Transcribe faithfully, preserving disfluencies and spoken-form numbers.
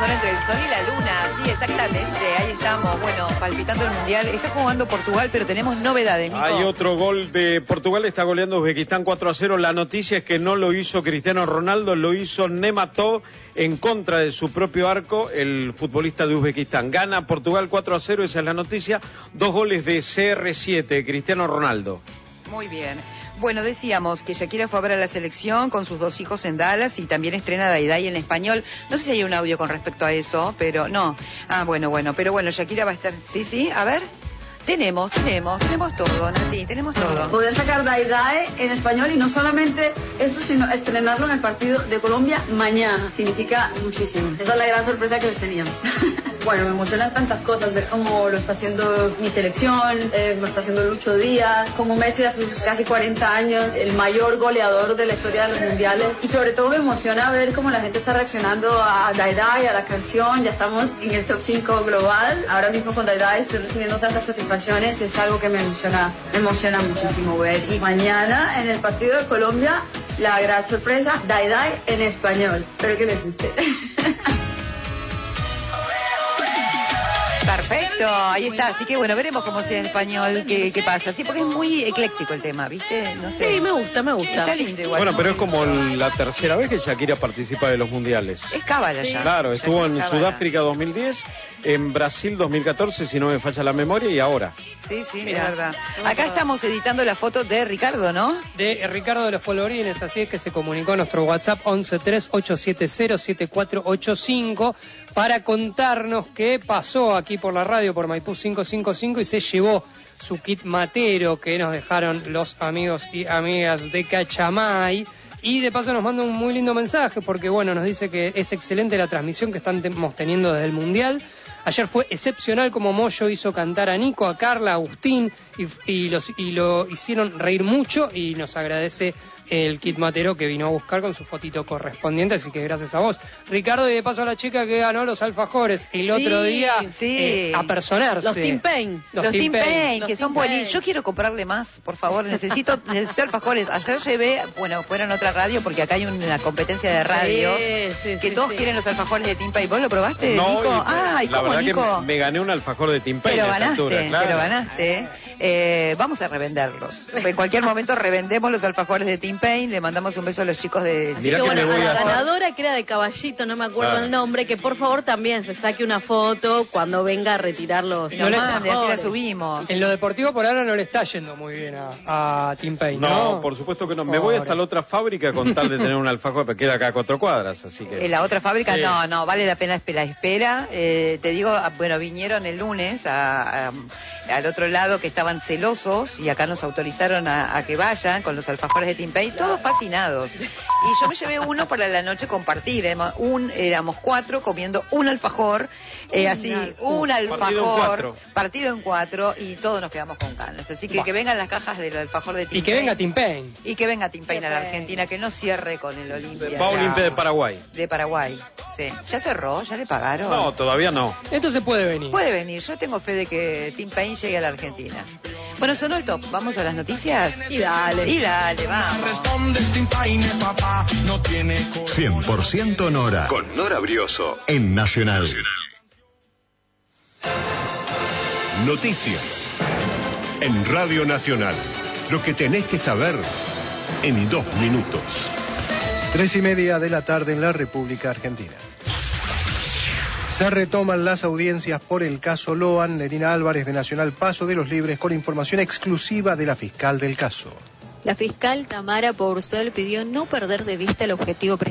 son entre el sol y la luna, sí, exactamente, ahí estamos, bueno, palpitando el Mundial. Está jugando Portugal, pero tenemos novedades, Nico. Hay otro gol de Portugal, está goleando Uzbekistán cuatro a cero. La noticia es que no lo hizo Cristiano Ronaldo, lo hizo Nematov en contra de su propio arco, el futbolista de Uzbekistán. Gana Portugal cuatro a cero, esa es la noticia. Dos goles de C R siete, Cristiano Ronaldo. Muy bien. Bueno, decíamos que Shakira fue a ver a la selección con sus dos hijos en Dallas y también estrena Daiday en español. No sé si hay un audio con respecto a eso, pero no. Ah, bueno, bueno, pero bueno, Shakira va a estar... Sí, sí, a ver. Tenemos, tenemos, tenemos todo, Nati, tenemos todo. Poder sacar Daiday en español y no solamente eso, sino estrenarlo en el partido de Colombia mañana. Significa muchísimo. Esa es la gran sorpresa que les teníamos. Bueno, me emocionan tantas cosas, ver cómo lo está haciendo mi selección, eh, lo está haciendo Lucho Díaz, como Messi a sus casi cuarenta años, el mayor goleador de la historia de los mundiales. Y sobre todo me emociona ver cómo la gente está reaccionando a Daiday, a la canción. Ya estamos en el top cinco global. Ahora mismo con Daiday estoy recibiendo tantas satisfacciones, es algo que me emociona, me emociona muchísimo ver. Y mañana en el partido de Colombia, la gran sorpresa, Daiday en español. Espero que les guste. Perfecto, ahí está. Así que bueno, veremos cómo sea en español, qué, qué pasa. Sí, porque es muy ecléctico el tema, ¿viste? No sé. Sí, me gusta, me gusta. Está lindo igual. Bueno, pero es como la tercera vez que Shakira participa de los mundiales. Es cábala ya. Claro, estuvo en cábala. Sudáfrica dos mil diez, en Brasil dos mil catorce, si no me falla la memoria, y ahora. Sí, sí, es verdad. Acá estamos editando la foto de Ricardo, ¿no? De Ricardo de los Polvorines, así es que se comunicó a nuestro WhatsApp once tres ocho siete cero siete cuatro ocho cinco para contarnos qué pasó aquí por la radio, por Maipú quinientos cincuenta y cinco, y se llevó su kit matero que nos dejaron los amigos y amigas de Cachamay. Y de paso nos manda un muy lindo mensaje porque, bueno, nos dice que es excelente la transmisión que estamos teniendo desde el Mundial. Ayer fue excepcional como Moyo hizo cantar a Nico, a Carla, a Agustín, y, y, los, y lo hicieron reír mucho, y nos agradece el kit matero que vino a buscar con su fotito correspondiente, así que gracias a vos, Ricardo. Y de paso a la chica que ganó los alfajores el Sí, otro día, sí. eh, a personarse. Los Tim Payne. Los, los Tim Payne, Los que Tim son buenísimos. Payne. Yo quiero comprarle más, por favor. Necesito, necesito alfajores. Ayer llevé, bueno, fueron a otra radio porque acá hay una competencia de radios Sí, sí, que sí, todos sí. quieren los alfajores de Tim Payne. ¿Vos lo probaste, No, Nico? y- Ay, la ¿cómo, verdad Nico? que me, me gané un alfajor de Tim Payne Pero a esta ganaste, altura, claro. pero ganaste. Eh, vamos a revenderlos. En cualquier momento revendemos los alfajores de Tim Payne. Le mandamos un beso a los chicos de... Mirá Que que bueno, me voy a la a- ganadora, que era de Caballito, no me acuerdo Claro. el nombre, que por favor también se saque una foto cuando venga a retirar los, Y los nos mande, así la alfajores. subimos. En lo deportivo por ahora no le está yendo muy bien a, a Tim Payne, ¿no? No, por supuesto que no. Me voy hasta Pobre. la otra fábrica con tal de tener un alfajor, porque queda acá a cuatro cuadras, así que... En la otra fábrica, Sí. no, no, vale la pena espera, espera. Eh, te digo, ah, bueno, vinieron el lunes a, a- al otro lado que estaban celosos y acá nos autorizaron a, a que vayan con los alfajores de Tim Payne, todos fascinados. Y yo me llevé uno para la noche compartir. Éramos, un, éramos cuatro comiendo un alfajor, eh, así, un alfajor, Partido en cuatro. partido en cuatro, y todos nos quedamos con ganas. Así que Bah. que vengan las cajas del alfajor de Tim Y que Payne. venga Tim Payne. Y que venga Tim Payne a la Tim Payne. Argentina, que no cierre con el Olimpia. Va a Olimpia de Paraguay. De Paraguay, sí. ¿Ya cerró? ¿Ya le pagaron? No, todavía no. Entonces puede venir. Puede venir, yo tengo fe de que Tim Payne llegue a la Argentina. Bueno, sonó el top, ¿vamos a las noticias? Y dale. Y dale, vamos. Respondes Tim Payne, papá, no tiene corazón. cien por ciento Nora. Con Nora Brioso. En Nacional. Noticias. En Radio Nacional. Lo que tenés que saber en dos minutos. Tres y media de la tarde en la República Argentina. Se retoman las audiencias por el caso Loan. Lerina Álvarez de Nacional Paso de los Libres con información exclusiva de la fiscal del caso. La fiscal Tamara Porcel pidió no perder de vista el objetivo principal